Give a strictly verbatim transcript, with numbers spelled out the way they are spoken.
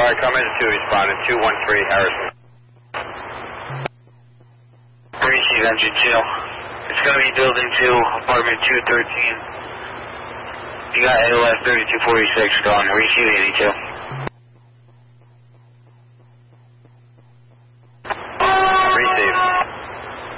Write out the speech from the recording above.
Alright, come in two, responded, two one three, Harrison. Receive engine two. It's going to be building two, apartment two thirteen. You got A O S thirty-two forty-six going, receive eighty-two.